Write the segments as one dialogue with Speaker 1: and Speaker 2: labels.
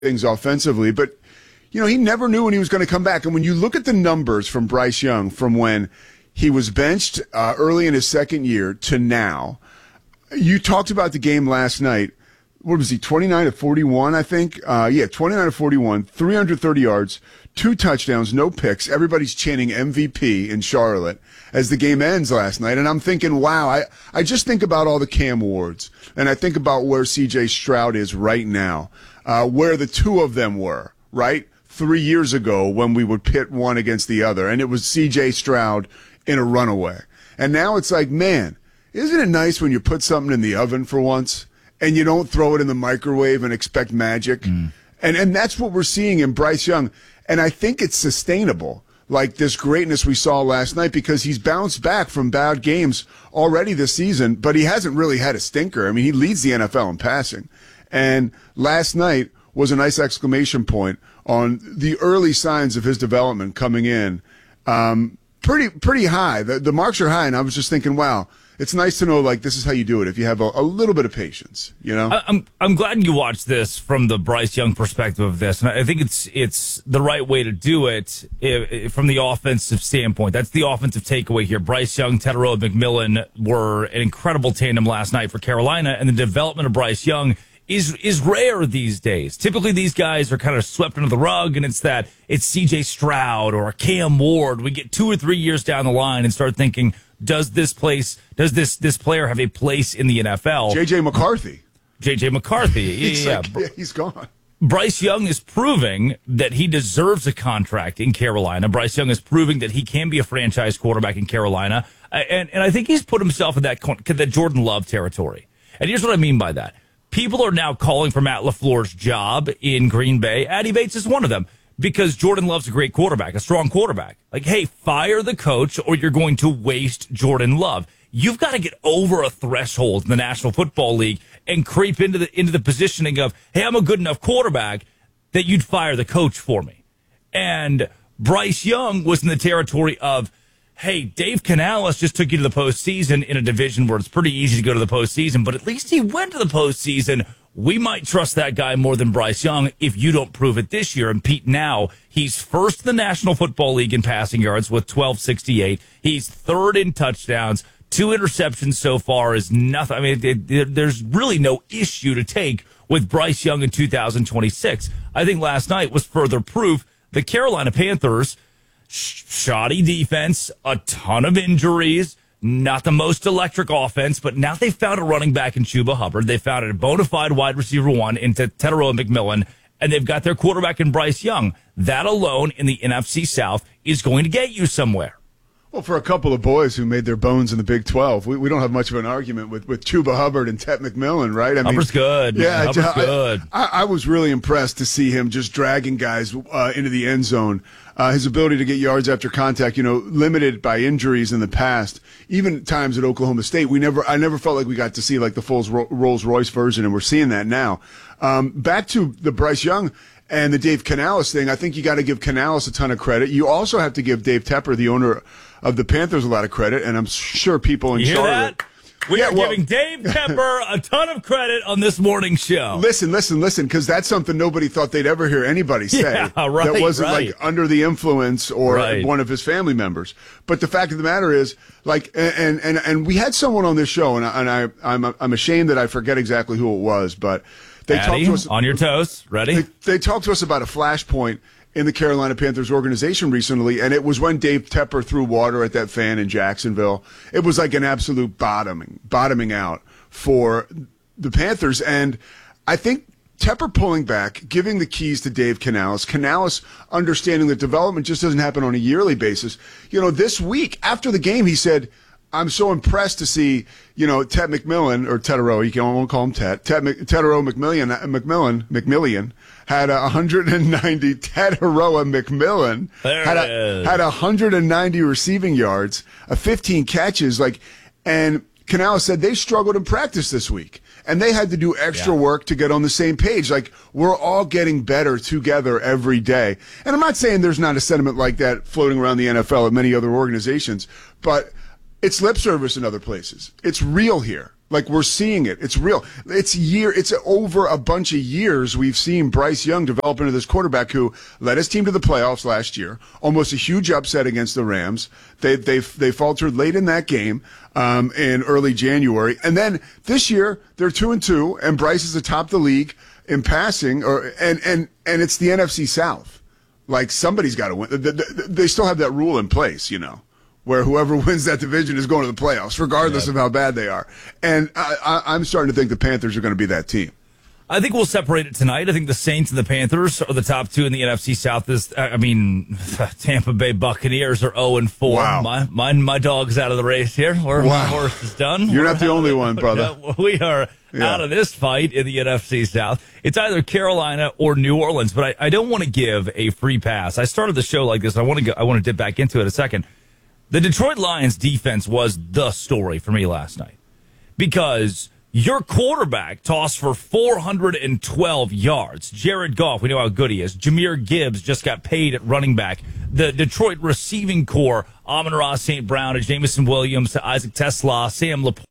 Speaker 1: things offensively, but he never knew when he was going to come back. And when you look at the numbers from Bryce Young from when he was benched early in his second year to now, you talked about the game last night. What was he, 29 of 41, I think? 29 of 41, 330 yards, 2 touchdowns, no picks. Everybody's chanting MVP in Charlotte as the game ends last night. And I'm thinking, wow, I just think about all the Cam Wards, and I think about where C.J. Stroud is right now, where the two of them were, right? 3 years ago when we would pit one against the other, and it was C.J. Stroud in a runaway. And now it's like, man, isn't it nice when you put something in the oven for once and you don't throw it in the microwave and expect magic? And that's what we're seeing in Bryce Young. And I think it's sustainable, like this greatness we saw last night, because he's bounced back from bad games already this season, but he hasn't really had a stinker. I mean, he leads the NFL in passing. And last night was a nice exclamation point on the early signs of his development coming in. Pretty high. The marks are high, and I was just thinking, wow, it's nice to know, like, this is how you do it if you have a little bit of patience,
Speaker 2: I'm glad you watched this from the Bryce Young perspective of this, and I think it's the right way to do it from the offensive standpoint. That's the offensive takeaway here. Bryce Young, Tetairoa McMillan were an incredible tandem last night for Carolina, and the development of Bryce Young is rare these days. Typically, these guys are kind of swept under the rug, and it's C.J. Stroud or Cam Ward. We get 2 or 3 years down the line and start thinking, does this player have a place in the NFL?
Speaker 1: J.J. McCarthy.
Speaker 2: He's gone. Bryce Young is proving that he deserves a contract in Carolina. Bryce Young is proving that he can be a franchise quarterback in Carolina. And I think he's put himself in that Jordan Love territory. And here's what I mean by that. People are now calling for Matt LaFleur's job in Green Bay. Addy Bates is one of them because Jordan Love's a great quarterback, a strong quarterback. Like, hey, fire the coach or you're going to waste Jordan Love. You've got to get over a threshold in the National Football League and creep into the positioning of, hey, I'm a good enough quarterback that you'd fire the coach for me. And Bryce Young was in the territory of, hey, Dave Canales just took you to the postseason in a division where it's pretty easy to go to the postseason, but at least he went to the postseason. We might trust that guy more than Bryce Young if you don't prove it this year. And Pete, now he's first in the National Football League in passing yards with 1268. He's third in touchdowns. 2 interceptions so far is nothing. I mean, there's really no issue to take with Bryce Young in 2026. I think last night was further proof the Carolina Panthers, shoddy defense, a ton of injuries, not the most electric offense, but now they found a running back in Chuba Hubbard. They found a bona fide wide receiver 1 in Tetairoa McMillan, and they've got their quarterback in Bryce Young. That alone in the NFC South is going to get you somewhere.
Speaker 1: Well, for a couple of boys who made their bones in the Big 12, we don't have much of an argument with Chuba Hubbard and Tet McMillan, right? I mean,
Speaker 2: Hubbard's good.
Speaker 1: Yeah,
Speaker 2: Hubbard's good.
Speaker 1: I was really impressed to see him just dragging guys into the end zone. His ability to get yards after contact, limited by injuries in the past, even times at Oklahoma State. I never felt like we got to see like the full Rolls-Royce version, and we're seeing that now. Back to the Bryce Young and the Dave Canales thing, I think you got to give Canales a ton of credit. You also have to give Dave Tepper, the owner of the Panthers, a lot of credit, and I'm sure people in Charlotte.
Speaker 2: We are giving Dave Tepper a ton of credit on this morning's show.
Speaker 1: Listen, because that's something nobody thought they'd ever hear anybody say.
Speaker 2: Yeah, right,
Speaker 1: that wasn't like under the influence or one of his family members. But the fact of the matter is, like, and we had someone on this show, and I'm ashamed that I forget exactly who it was, but they talked to us
Speaker 2: on your toes. Ready?
Speaker 1: They talked to us about a flashpoint in the Carolina Panthers organization recently, and it was when Dave Tepper threw water at that fan in Jacksonville. It was like an absolute bottoming out for the Panthers, and I think Tepper pulling back, giving the keys to Dave Canales understanding that development just doesn't happen on a yearly basis. This week, after the game, he said, I'm so impressed to see, Tet McMillan, or Tetairoa, you won't call him Tetairoa McMillan had 190, Tetairoa McMillan had 190 receiving yards, 15 catches, and Canales said they struggled in practice this week. And they had to do extra work to get on the same page. Like, we're all getting better together every day. And I'm not saying there's not a sentiment like that floating around the NFL and many other organizations, but it's lip service in other places. It's real here. Like, we're seeing it. It's real. It's over a bunch of years we've seen Bryce Young develop into this quarterback who led his team to the playoffs last year, almost a huge upset against the Rams. They faltered late in that game in early January. And then this year, they're 2-2, and Bryce is atop the league in passing, and it's the NFC South. Like, somebody's got to win. They still have that rule in place, where whoever wins that division is going to the playoffs, regardless of how bad they are. And I'm starting to think the Panthers are going to be that team.
Speaker 2: I think we'll separate it tonight. I think the Saints and the Panthers are the top two in the NFC South. Tampa Bay Buccaneers are 0-4.
Speaker 1: Wow.
Speaker 2: My dog's out of the race here. My horse is done.
Speaker 1: You're not the only one, brother.
Speaker 2: We are out of this fight in the NFC South. It's either Carolina or New Orleans, but I don't want to give a free pass. I started the show like this. I want to dip back into it a second. The Detroit Lions defense was the story for me last night because your quarterback tossed for 412 yards. Jared Goff, we know how good he is. Jahmyr Gibbs just got paid at running back. The Detroit receiving core, Amon-Ra St. Brown, Jameson Williams, Isaac Tesla, Sam Laporte.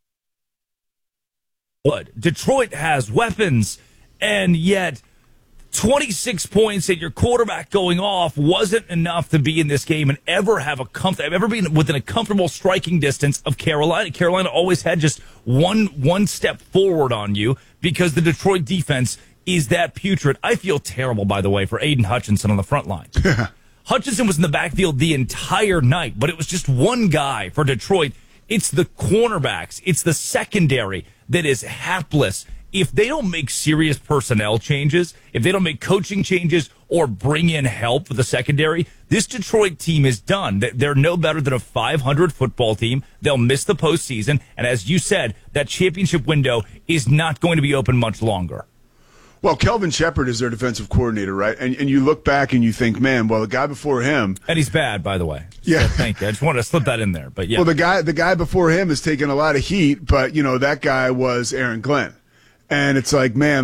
Speaker 2: Detroit has weapons, and yet 26 points and your quarterback going off wasn't enough to be in this game and ever been within a comfortable striking distance of Carolina. Carolina always had just one step forward on you because the Detroit defense is that putrid. I feel terrible, by the way, for Aiden Hutchinson on the front line. Hutchinson was in the backfield the entire night, but it was just one guy for Detroit. It's the cornerbacks. It's the secondary that is hapless. If they don't make serious personnel changes, if they don't make coaching changes or bring in help for the secondary, this Detroit team is done. They're no better than a 500 football team. They'll miss the postseason. And as you said, that championship window is not going to be open much longer.
Speaker 1: Well, Kelvin Shepard is their defensive coordinator, right? And you look back and you think, man, well, the guy before him.
Speaker 2: And he's bad, by the way.
Speaker 1: Yeah.
Speaker 2: So thank you. I just wanted to slip that in there. But yeah.
Speaker 1: Well, the guy before him has taken a lot of heat, but, that guy was Aaron Glenn. And it's like, man,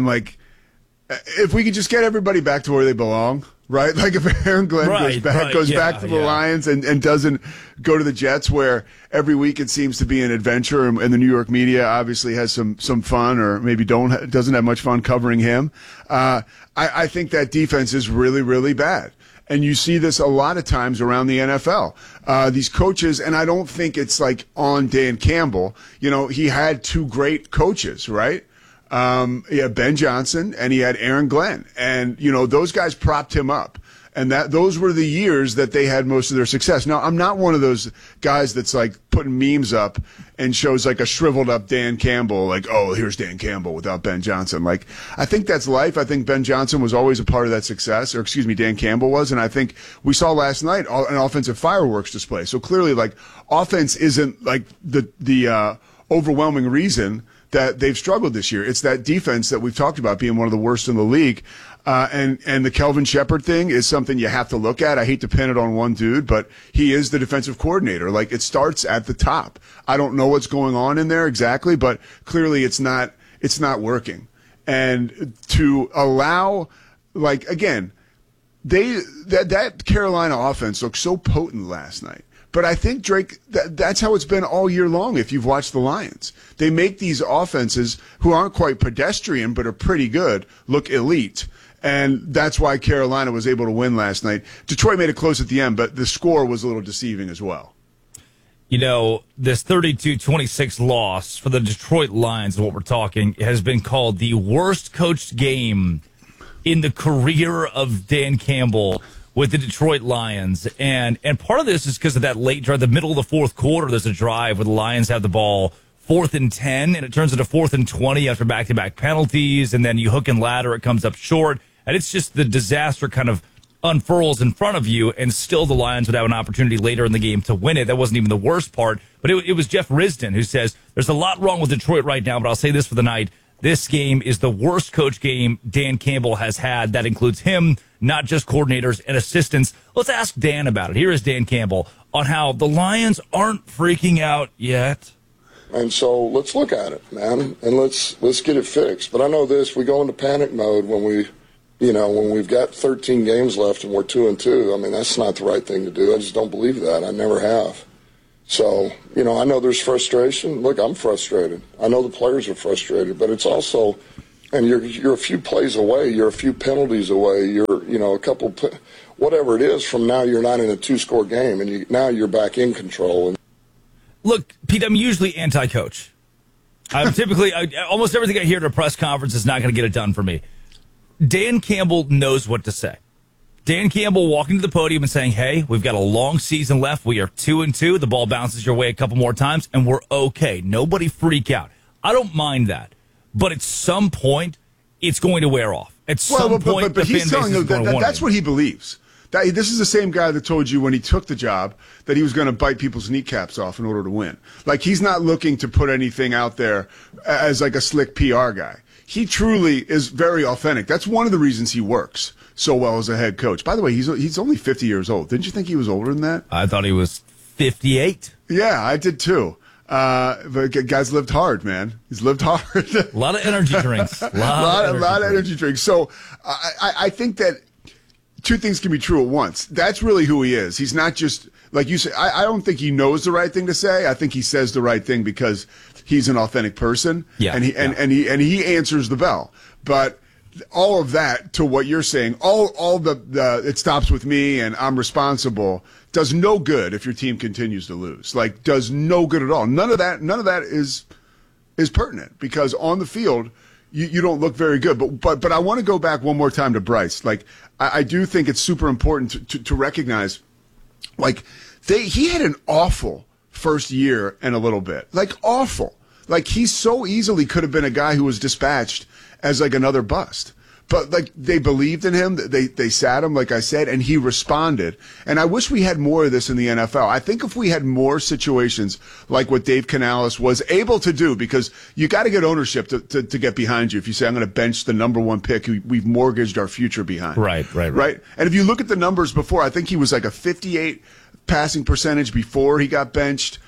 Speaker 1: if we could just get everybody back to where they belong, right? Like if Aaron Glenn goes back to the Lions and doesn't go to the Jets, where every week it seems to be an adventure, and the New York media obviously has some fun, or maybe doesn't have much fun covering him. I think that defense is really, really bad. And you see this a lot of times around the NFL. These coaches, and I don't think it's like on Dan Campbell. He had two great coaches, right? He had Ben Johnson and he had Aaron Glenn, and those guys propped him up, and those were the years that they had most of their success. Now, I'm not one of those guys that's like putting memes up and shows like a shriveled up Dan Campbell, like, oh, here's Dan Campbell without Ben Johnson. Like, I think that's life. I think Ben Johnson was always a part of that success, or Dan Campbell was, and I think we saw last night an offensive fireworks display. So clearly, like, offense isn't like the overwhelming reason that they've struggled this year. It's that defense that we've talked about being one of the worst in the league. And the Kelvin Shepard thing is something you have to look at. I hate to pin it on one dude, but he is the defensive coordinator. Like, it starts at the top. I don't know what's going on in there exactly, but clearly it's not working. And to allow, like, again, that Carolina offense looked so potent last night. But I think, Drake, that's how it's been all year long if you've watched the Lions. They make these offenses, who aren't quite pedestrian but are pretty good, look elite. And that's why Carolina was able to win last night. Detroit made it close at the end, but the score was a little deceiving as well.
Speaker 2: This 32-26 loss for the Detroit Lions, what we're talking, has been called the worst coached game in the career of Dan Campbell with the Detroit Lions. And part of this is because of that late drive, the middle of the fourth quarter, there's a drive where the Lions have the ball 4th and 10, and it turns into 4th and 20 after back-to-back penalties, and then you hook and ladder, it comes up short, and it's just the disaster kind of unfurls in front of you, and still the Lions would have an opportunity later in the game to win it. That wasn't even the worst part, but it was Jeff Risdon who says, there's a lot wrong with Detroit right now, but I'll say this for the night. This game is the worst coach game Dan Campbell has had. That includes him, not just coordinators and assistants. Let's ask Dan about it. Here is Dan Campbell on how the Lions aren't freaking out yet.
Speaker 3: And so let's look at it, man, and let's get it fixed. But I know this: we go into panic mode when we've got 13 games left and we're 2-2. I mean, that's not the right thing to do. I just don't believe that. I never have. So, I know there's frustration. Look, I'm frustrated. I know the players are frustrated, but it's also, and you're a few plays away, you're a few penalties away, you're, a couple, whatever it is, from now you're not in a 2-score game, and now you're back in control.
Speaker 2: Look, Pete, I'm usually anti-coach. I'm typically, almost everything I hear at a press conference is not going to get it done for me. Dan Campbell knows what to say. Dan Campbell walking to the podium and saying, hey, we've got a long season left. We are 2-2. The ball bounces your way a couple more times, and we're okay. Nobody freak out. I don't mind that. But at some point, it's going to wear off. At some point,
Speaker 1: but he's telling you that's what he believes. This is the same guy that told you when he took the job that he was going to bite people's kneecaps off in order to win. Like, he's not looking to put anything out there as like a slick PR guy. He truly is very authentic. That's one of the reasons he works so well as a head coach. By the way, he's only 50 years old. Didn't you think he was older than that?
Speaker 2: I thought he was 58.
Speaker 1: Yeah, I did too. But guy's lived hard, man. He's lived hard.
Speaker 2: A lot of energy drinks. A
Speaker 1: lot of energy drinks. So I think that two things can be true at once. That's really who he is. He's not just, like you say, I don't think he knows the right thing to say. I think he says the right thing because he's an authentic person.
Speaker 2: Yeah.
Speaker 1: And he answers the bell. But all of that, to what you're saying, all the it stops with me and I'm responsible, does no good if your team continues to lose. Like, does no good at all. None of that is pertinent, because on the field you don't look very good. But I want to go back one more time to Bryce. Like, I do think it's super important to recognize, like, he had an awful first year and a little bit. Like, awful. Like, he so easily could have been a guy who was dispatched as like another bust. But like, they believed in him. They sat him, like I said, and he responded. And I wish we had more of this in the NFL. I think if we had more situations like what Dave Canales was able to do, because you got to get ownership to get behind you. If you say, I'm going to bench the number one pick, we've mortgaged our future behind.
Speaker 2: Right.
Speaker 1: And if you look at the numbers before, I think he was like a 58 passing percentage before he got benched.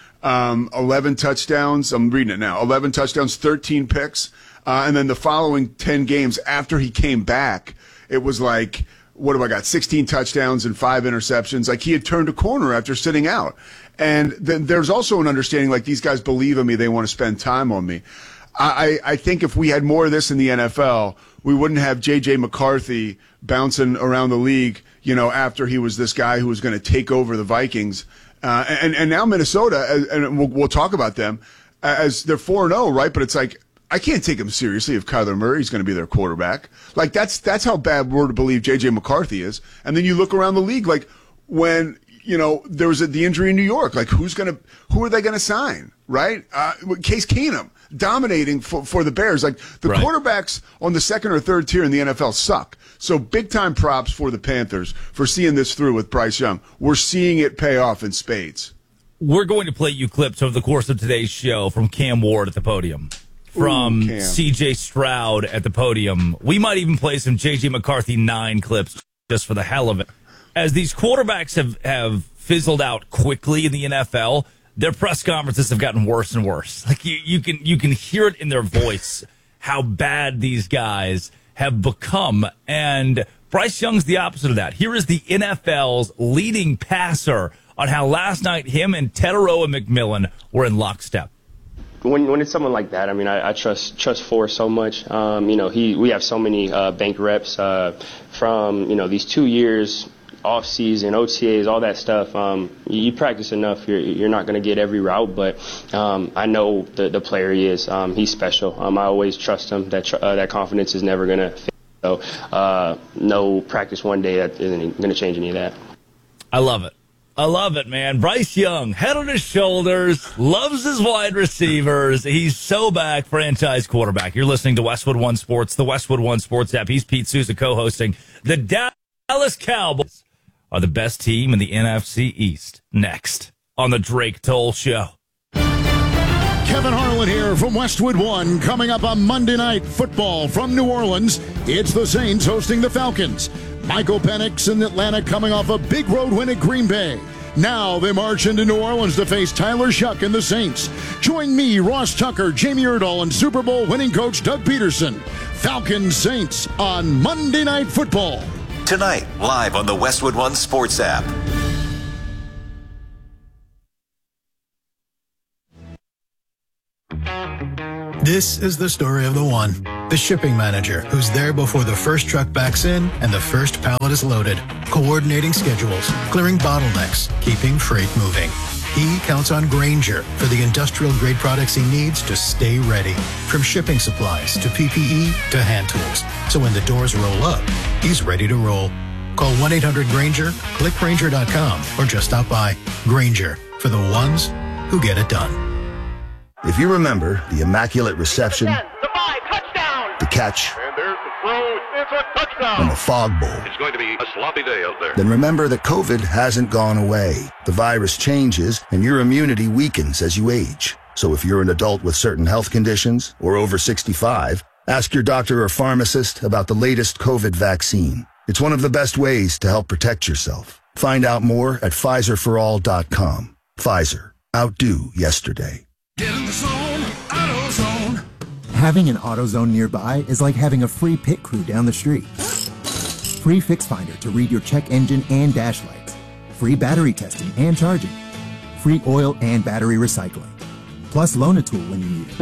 Speaker 1: 11 touchdowns. I'm reading it now. 11 touchdowns, 13 picks. And then the following 10 games after he came back, it was like, what have I got? 16 touchdowns and 5 interceptions. Like, he had turned a corner after sitting out. And then there's also an understanding, like, these guys believe in me. They want to spend time on me. I think if we had more of this in the NFL, we wouldn't have J.J. McCarthy bouncing around the league, after he was this guy who was going to take over the Vikings. And now Minnesota, and we'll talk about them, as they're 4-0, right? But it's like, I can't take them seriously if Kyler Murray's going to be their quarterback. Like, that's how bad we're to believe J.J. McCarthy is. And then you look around the league, like, when, there was the injury in New York, like, who are they going to sign, right? Case Keenum dominating for the Bears. Like, the quarterbacks on the second or third tier in the NFL suck. So big time props for the Panthers for seeing this through with Bryce Young. We're seeing it pay off in spades.
Speaker 2: We're going to play you clips over the course of today's show from Cam Ward at the podium, from C.J. Stroud at the podium. We might even play some J.J. McCarthy 9 clips just for the hell of it. As these quarterbacks have fizzled out quickly in the NFL, their press conferences have gotten worse and worse. Like, you can hear it in their voice how bad these guys have become. And Bryce Young's the opposite of that. Here is the NFL's leading passer on how last night him and Teterow and McMillan were in lockstep.
Speaker 4: When it's someone like that, I mean, I trust Forrest so much. We have so many bank reps from these 2 years, off season, OTAs, all that stuff. You practice enough, you're not going to get every route, but I know the player he is. He's special. I always trust him. That confidence is never going to fail. So no practice one day that isn't going to change any of that.
Speaker 2: I love it, man. Bryce Young, head on his shoulders, loves his wide receivers. He's so back, franchise quarterback. You're listening to Westwood One Sports, the Westwood One Sports app. He's Pete Souza co-hosting. The Dallas Cowboys are the best team in the NFC East. Next on the Drake Toll Show.
Speaker 5: Kevin Harlan here from Westwood One. Coming up on Monday Night Football from New Orleans, it's the Saints hosting the Falcons. Michael Penix in Atlanta coming off a big road win at Green Bay. Now they march into New Orleans to face Tyler Shuck and the Saints. Join me, Ross Tucker, Jamie Erdahl, and Super Bowl winning coach Doug Peterson. Falcons Saints on Monday Night Football.
Speaker 6: Tonight, live on the Westwood One Sports app. This is the story of the one. The shipping manager who's there before the first truck backs in and the first pallet is loaded, coordinating schedules, clearing bottlenecks, keeping freight moving. He counts on Grainger for the industrial-grade products he needs to stay ready. From shipping supplies to PPE to hand tools. So when the doors roll up, he's ready to roll. Call 1-800-GRAINGER, click Grainger.com, or just stop by. Grainger, for the ones who get it done.
Speaker 7: If you remember the immaculate reception,
Speaker 8: the 5, touchdown!
Speaker 7: The catch,
Speaker 8: and there's the throw, it's a touchdown!
Speaker 7: And the fog bowl,
Speaker 8: it's going to be a sloppy day out there.
Speaker 7: Then remember that COVID hasn't gone away. The virus changes, and your immunity weakens as you age. So if you're an adult with certain health conditions or over 65, ask your doctor or pharmacist about the latest COVID vaccine. It's one of the best ways to help protect yourself. Find out more at PfizerForAll.com. Pfizer. Outdo yesterday.
Speaker 9: Get in the zone, AutoZone.
Speaker 10: Having an AutoZone nearby is like having a free pit crew down the street. Free Fix Finder to read your check engine and dash lights. Free battery testing and charging. Free oil and battery recycling. Plus Loan-A-Tool when you need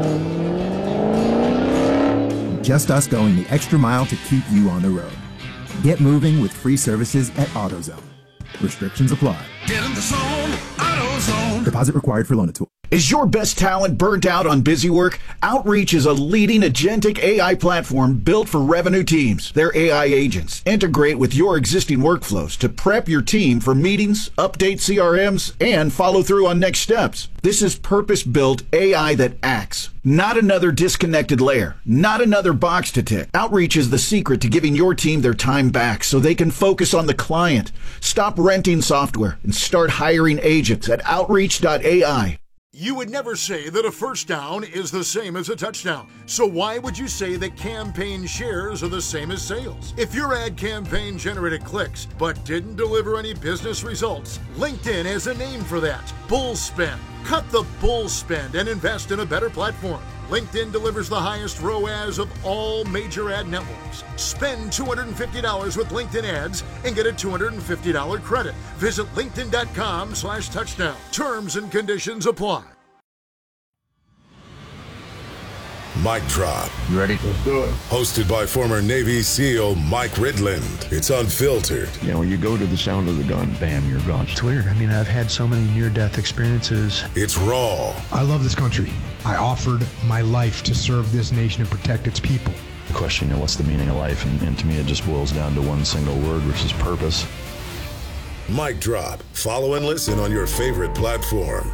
Speaker 10: it. Just us going the extra mile to keep you on the road. Get moving with free services at AutoZone. Restrictions apply.
Speaker 9: Get in the zone, AutoZone.
Speaker 10: Deposit required for Loan-A-Tool.
Speaker 11: Is your best talent burnt out on busy work? Outreach is a leading agentic AI platform built for revenue teams. Their AI agents integrate with your existing workflows to prep your team for meetings, update CRMs, and follow through on next steps. This is purpose-built AI that acts. Not another disconnected layer. Not another box to tick. Outreach is the secret to giving your team their time back so they can focus on the client. Stop renting software and start hiring agents at Outreach.ai.
Speaker 5: You would never say that a first down is the same as a touchdown. So why would you say that campaign shares are the same as sales? If your ad campaign generated clicks but didn't deliver any business results, LinkedIn has a name for that. Bull spend. Cut the bull spend and invest in a better platform. LinkedIn delivers the highest ROAS of all major ad networks. Spend $250 with LinkedIn ads and get a $250 credit. Visit linkedin.com/touchdown. Terms and conditions apply.
Speaker 12: Mic Drop.
Speaker 13: You ready?
Speaker 12: Let's do it. Hosted by former Navy SEAL Mike Ridland. It's unfiltered.
Speaker 13: You know, when you go to the sound of the gun, bam, you're gone.
Speaker 14: It's weird. I mean, I've had so many near-death experiences.
Speaker 12: It's raw.
Speaker 15: I love this country. I offered my life to serve this nation and protect its people.
Speaker 14: The question, you know, what's the meaning of life? And to me, it just boils down to one single word, which is purpose.
Speaker 12: Mic Drop. Follow and listen on your favorite platform.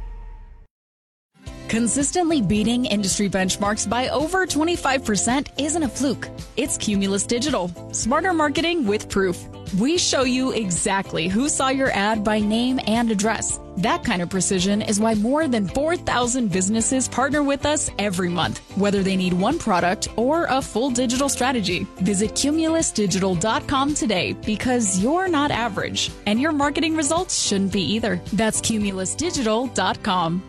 Speaker 16: Consistently beating industry benchmarks by over 25% isn't a fluke. It's Cumulus Digital. Smarter marketing with proof. We show you exactly who saw your ad by name and address. That kind of precision is why more than 4,000 businesses partner with us every month, whether they need one product or a full digital strategy. Visit cumulusdigital.com today because you're not average, and your marketing results shouldn't be either. That's cumulusdigital.com.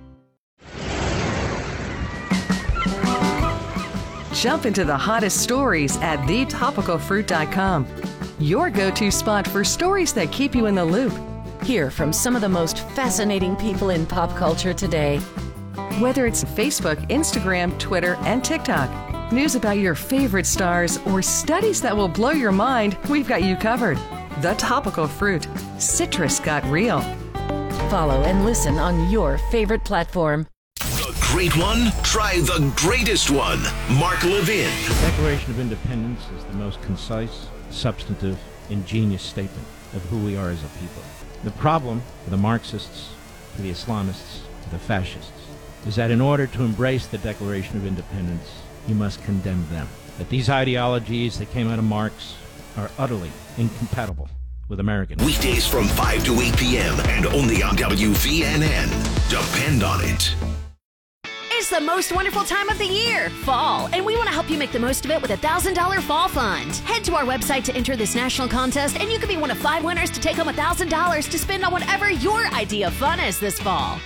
Speaker 17: Jump into the hottest stories at thetopicalfruit.com. Your go-to spot for stories that keep you in the loop.
Speaker 18: Hear from some of the most fascinating people in pop culture today.
Speaker 17: Whether it's Facebook, Instagram, Twitter, and TikTok, news about your favorite stars, or studies that will blow your mind, we've got you covered. The Topical Fruit. Citrus got real.
Speaker 18: Follow and listen on your favorite platform.
Speaker 19: Great one? Try the greatest one. Mark Levin.
Speaker 20: The Declaration of Independence is the most concise, substantive, ingenious statement of who we are as a people. The problem for the Marxists, for the Islamists, for the fascists, is that in order to embrace the Declaration of Independence, you must condemn them. That these ideologies that came out of Marx are utterly incompatible with American.
Speaker 19: Weekdays from 5 to 8 p.m. and only on WVNN. Depend on it.
Speaker 21: It's the most wonderful time of the year, fall, and we want to help you make the most of it with a $1,000 fall fund. Head to our website to enter this national contest, and you can be one of 5 winners to take home $1,000 to spend on whatever your idea of fun is this fall.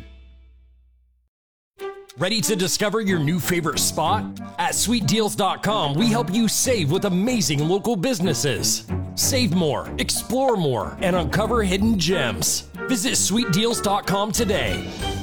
Speaker 22: Ready to discover your new favorite spot? At SweetDeals.com, we help you save with amazing local businesses. Save more, explore more, and uncover hidden gems. Visit SweetDeals.com today.